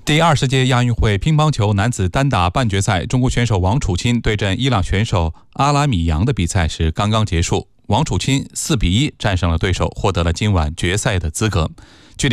第20届亚运会乒乓球男子单打半决赛，中国选手王楚钦对阵伊朗选手阿拉米扬的比赛是刚刚结束。王楚钦4比1战胜了对手，获得了今晚决赛的资格。